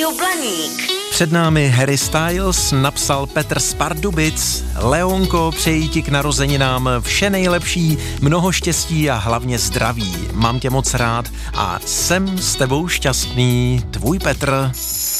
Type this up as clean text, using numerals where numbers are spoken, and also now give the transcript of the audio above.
Rádio Blaník. Před námi Harry Styles, napsal Petr z Pardubic. Leonko, přeji ti k narozeninám vše nejlepší, mnoho štěstí a hlavně zdraví. Mám tě moc rád a jsem s tebou šťastný. Tvůj Petr.